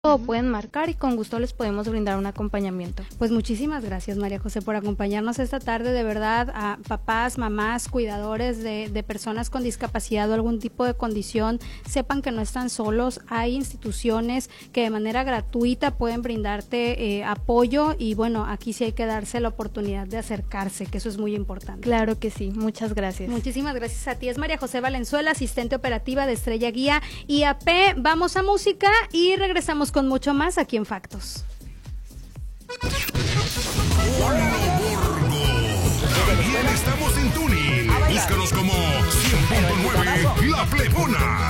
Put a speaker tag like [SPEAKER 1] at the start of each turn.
[SPEAKER 1] o pueden marcar y con gusto les podemos brindar un acompañamiento.
[SPEAKER 2] Pues muchísimas gracias, María José, por acompañarnos esta tarde. De verdad, a papás, mamás, cuidadores de personas con discapacidad o algún tipo de condición, sepan que no están solos. Hay instituciones que de manera gratuita pueden brindarte apoyo y bueno, aquí sí hay que darse la oportunidad de acercarse, que eso es muy importante.
[SPEAKER 1] Claro que sí, muchas gracias.
[SPEAKER 2] Muchísimas gracias a ti. Es María José Valenzuela, asistente operativa de Estrella Guía IAP. Vamos a música y regresamos con mucho más aquí en Factos.
[SPEAKER 3] También estamos en Tuning. Búscanos como 100.9 La Plebona.